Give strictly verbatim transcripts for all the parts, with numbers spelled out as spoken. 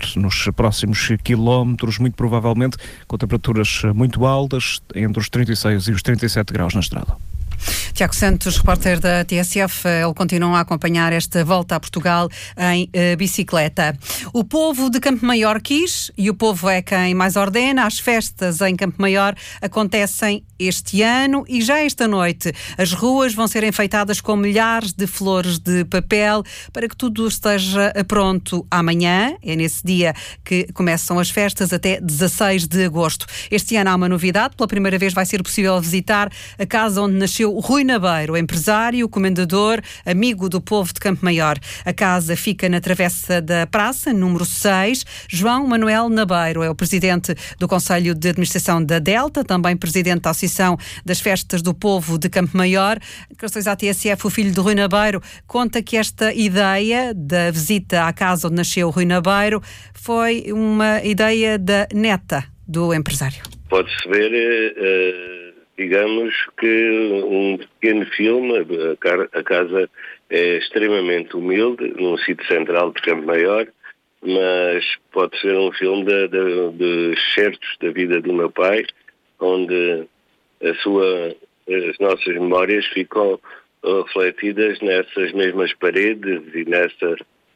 nos próximos quilómetros, muito provavelmente com temperaturas muito altas, entre os trinta e seis e os trinta e sete graus na estrada. Tiago Santos, repórter da T S F, ele continua a acompanhar esta volta a Portugal em uh, bicicleta. O povo de Campo Maior quis, e o povo é quem mais ordena. As festas em Campo Maior acontecem este ano e já esta noite as ruas vão ser enfeitadas com milhares de flores de papel para que tudo esteja pronto amanhã. É nesse dia que começam as festas até dezasseis de agosto. Este ano há uma novidade. Pela primeira vez vai ser possível visitar a casa onde nasceu Rui Nabeiro, empresário, comendador, amigo do povo de Campo Maior. A casa fica na Travessa da Praça, número seis. João Manuel Nabeiro é o presidente do Conselho de Administração da Delta, também presidente da Associação das Festas do Povo de Campo Maior. Questões à T S F, o filho de Rui Nabeiro, conta que esta ideia da visita à casa onde nasceu Rui Nabeiro foi uma ideia da neta do empresário. Pode-se ver... Uh... Digamos que um pequeno filme, a casa é extremamente humilde, num sítio central de Campo Maior, mas pode ser um filme de, de, de excertos da vida do meu pai, onde a sua, as nossas memórias ficam refletidas nessas mesmas paredes e nessa,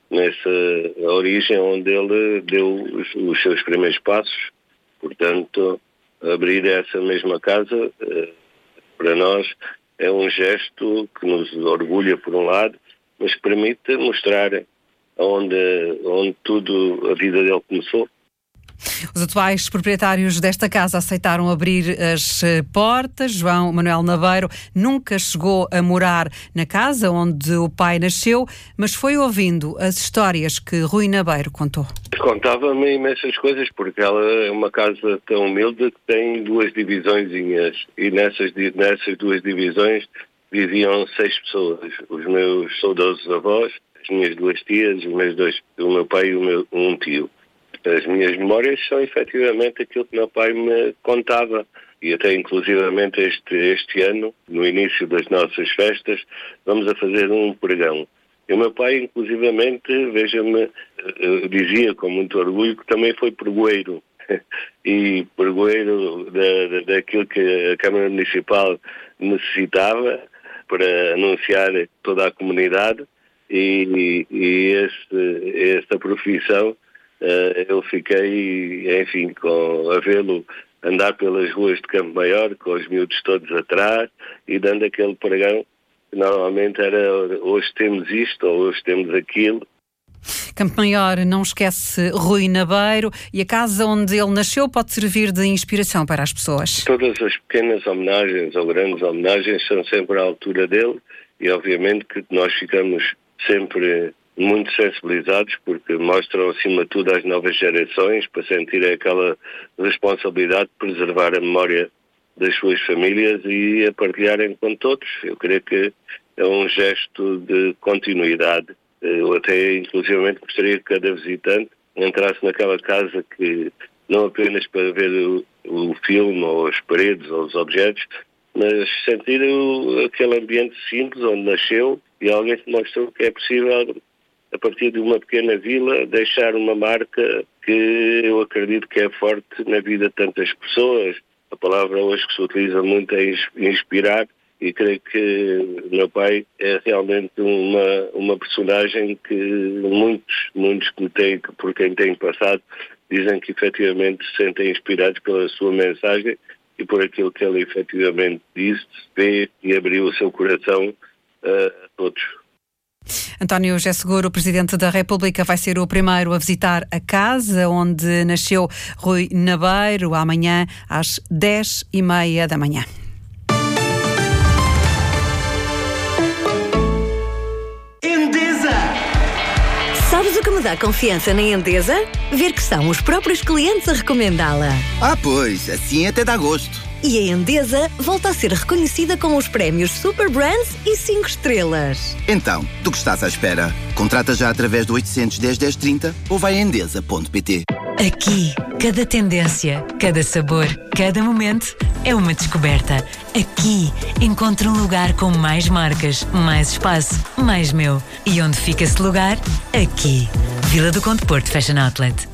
nessa origem onde ele deu os, os seus primeiros passos. Portanto, abrir essa mesma casa, para nós, é um gesto que nos orgulha por um lado, mas que permite mostrar onde, onde tudo, a vida dele começou. Os atuais proprietários desta casa aceitaram abrir as portas. João Manuel Nabeiro nunca chegou a morar na casa onde o pai nasceu, mas foi ouvindo as histórias que Rui Nabeiro contou. Contava-me imensas coisas, porque ela é uma casa tão humilde que tem duas divisõezinhas, e nessas, nessas duas divisões viviam seis pessoas. Os meus saudosos avós, as minhas duas tias, os meus dois, o meu pai e o meu, um tio. As minhas memórias são efetivamente aquilo que meu pai me contava, e até inclusivamente este, este ano, no início das nossas festas, vamos a fazer um pregão. E o meu pai, inclusivamente, veja-me, dizia com muito orgulho que também foi pregoeiro. E pregoeiro da, da, daquilo que a Câmara Municipal necessitava para anunciar toda a comunidade, e, e esse, esta profissão, eu fiquei, enfim, com, a vê-lo andar pelas ruas de Campo Maior, com os miúdos todos atrás, e dando aquele pregão que normalmente era hoje temos isto ou hoje temos aquilo. Campo Maior não esquece Rui Nabeiro, e a casa onde ele nasceu pode servir de inspiração para as pessoas. Todas as pequenas homenagens ou grandes homenagens são sempre à altura dele, e obviamente que nós ficamos sempre muito sensibilizados, porque mostram acima de tudo às novas gerações para sentirem aquela responsabilidade de preservar a memória das suas famílias e a partilharem com todos. Eu creio que é um gesto de continuidade. Eu até, inclusivamente, gostaria que cada visitante entrasse naquela casa, que não apenas para ver o, o filme ou as paredes ou os objetos, mas sentir o, aquele ambiente simples onde nasceu, e alguém que mostrou que é possível, a partir de uma pequena vila, deixar uma marca que eu acredito que é forte na vida de tantas pessoas. A palavra hoje que se utiliza muito é inspirar, e creio que meu pai é realmente uma, uma personagem que muitos, muitos que têm, por quem têm passado, dizem que efetivamente se sentem inspirados pela sua mensagem e por aquilo que ele efetivamente disse, vê e abriu o seu coração a todos. António José Seguro, Presidente da República, vai ser o primeiro a visitar a casa onde nasceu Rui Nabeiro, amanhã às dez e meia da manhã. Endesa! Sabes o que me dá confiança na Endesa? Ver que são os próprios clientes a recomendá-la. Ah, pois, assim até dá gosto. E a Endesa volta a ser reconhecida com os prémios Super Brands e cinco estrelas. Então, do que estás à espera? Contrata já através do oitocentos, dez, dez, trinta ou vai a endesa ponto pt. Aqui, cada tendência, cada sabor, cada momento é uma descoberta. Aqui, encontro um lugar com mais marcas, mais espaço, mais meu. E onde fica esse lugar? Aqui. Vila do Conde Porto Fashion Outlet.